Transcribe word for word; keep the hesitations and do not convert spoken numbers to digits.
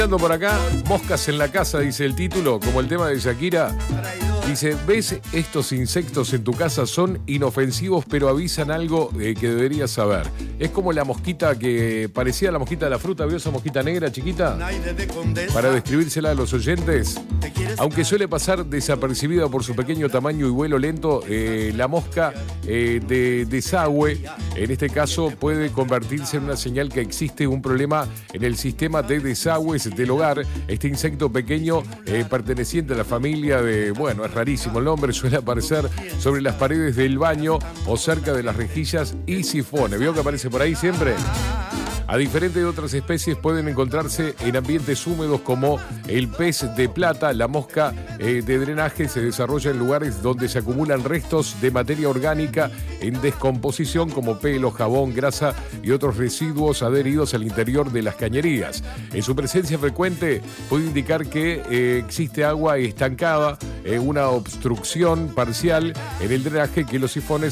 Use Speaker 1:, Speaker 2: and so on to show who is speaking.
Speaker 1: Por acá, moscas en la casa, dice el título, como el tema de Shakira. Dice, ¿ves estos insectos en tu casa? Son inofensivos, pero avisan algo eh, que deberías saber. Es como la mosquita que parecía la mosquita de la fruta. ¿Vio esa mosquita negra, chiquita? Para describírsela a los oyentes. Aunque suele pasar desapercibida por su pequeño tamaño y vuelo lento, eh, la mosca eh, de desagüe, en este caso, puede convertirse en una señal que existe un problema en el sistema de desagües del hogar. Este insecto pequeño, eh, perteneciente a la familia de, bueno, es rarísimo el nombre, suele aparecer sobre las paredes del baño o cerca de las rejillas y sifones. ¿Vio que aparece por ahí siempre? A diferencia de otras especies, pueden encontrarse en ambientes húmedos como el pez de plata. La mosca eh, de drenaje se desarrolla en lugares donde se acumulan restos de materia orgánica en descomposición como pelo, jabón, grasa y otros residuos adheridos al interior de las cañerías. En su presencia frecuente puede indicar que eh, existe agua estancada, eh, una obstrucción parcial en el drenaje, que los sifones